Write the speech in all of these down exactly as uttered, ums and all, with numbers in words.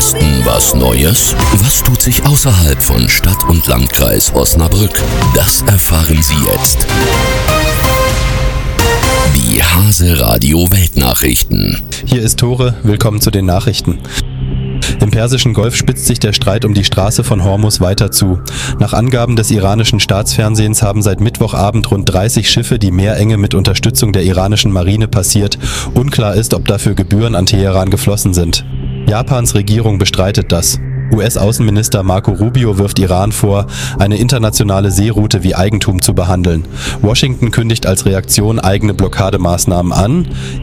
Westen was Neues? Was tut sich außerhalb von Stadt und Landkreis Osnabrück? Das erfahren Sie jetzt. Die Hase Radio Weltnachrichten. Hier ist Tore, willkommen zu den Nachrichten. Im Persischen Golf spitzt sich der Streit um die Straße von Hormuz weiter zu. Nach Angaben des iranischen Staatsfernsehens haben seit Mittwochabend rund dreißig Schiffe die Meerenge mit Unterstützung der iranischen Marine passiert. Unklar ist, ob dafür Gebühren an Teheran geflossen sind. Japans Regierung bestreitet das. U S-Außenminister Marco Rubio wirft Iran vor, eine internationale Seeroute wie Eigentum zu behandeln. Washington kündigt als Reaktion eigene Blockademaßnahmen an.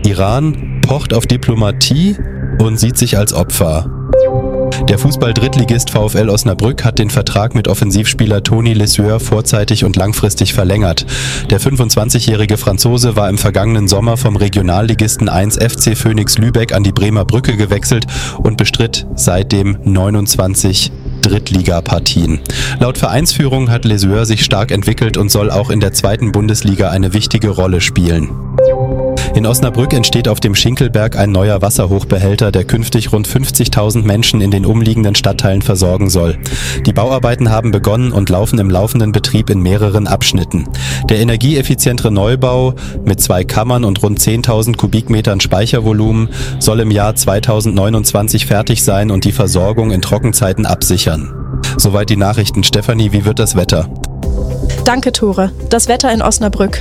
Iran pocht auf Diplomatie und sieht sich als Opfer. Der Fußball-Drittligist VfL Osnabrück hat den Vertrag mit Offensivspieler Tony Lessueur vorzeitig und langfristig verlängert. Der fünfundzwanzigjährige Franzose war im vergangenen Sommer vom Regionalligisten eins F C Phoenix Lübeck an die Bremer Brücke gewechselt und bestritt seitdem neunundzwanzig Drittligapartien. Laut Vereinsführung hat Lessueur sich stark entwickelt und soll auch in der zweiten Bundesliga eine wichtige Rolle spielen. In Osnabrück entsteht auf dem Schinkelberg ein neuer Wasserhochbehälter, der künftig rund fünfzigtausend Menschen in den umliegenden Stadtteilen versorgen soll. Die Bauarbeiten haben begonnen und laufen im laufenden Betrieb in mehreren Abschnitten. Der energieeffizientere Neubau mit zwei Kammern und rund zehntausend Kubikmetern Speichervolumen soll im Jahr zweitausendneunundzwanzig fertig sein und die Versorgung in Trockenzeiten absichern. Soweit die Nachrichten. Stefanie, wie wird das Wetter? Danke, Tore. Das Wetter in Osnabrück.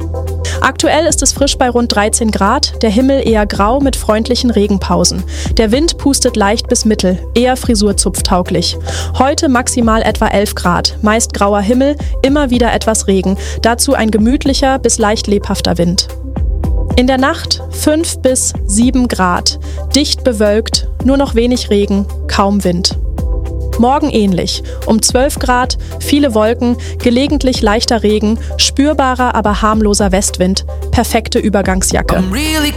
Aktuell ist es frisch bei rund dreizehn Grad, der Himmel eher grau mit freundlichen Regenpausen. Der Wind pustet leicht bis mittel, eher frisurzupftauglich. Heute maximal etwa elf Grad, meist grauer Himmel, immer wieder etwas Regen, dazu ein gemütlicher bis leicht lebhafter Wind. In der Nacht fünf bis sieben Grad, dicht bewölkt, nur noch wenig Regen, kaum Wind. Morgen ähnlich, um zwölf Grad, viele Wolken, gelegentlich leichter Regen, spürbarer, aber harmloser Westwind, perfekte Übergangsjacke.